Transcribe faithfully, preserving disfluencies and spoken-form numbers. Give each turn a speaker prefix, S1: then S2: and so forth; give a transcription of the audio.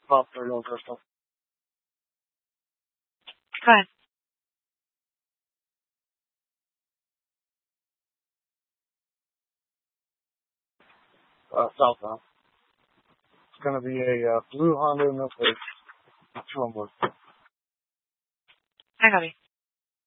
S1: Pop or no crystal.
S2: Go ahead.
S1: Uh, southbound. It's going to be a uh, blue Honda, no place. Two on board.
S2: I got it.